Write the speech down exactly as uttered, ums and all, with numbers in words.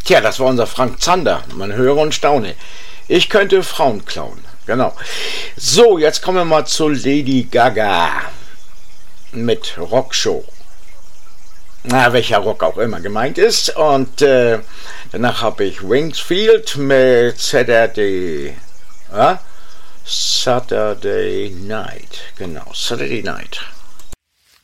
Tja, das war unser Frank Zander. Man höre und staune. Ich könnte Frauen klauen. Genau. So, jetzt kommen wir mal zu Lady Gaga mit Rockshow. Na, welcher Rock auch immer gemeint ist. Und äh, danach habe ich Wingsfield mit Saturday, äh? Saturday Night. Genau, Saturday Night.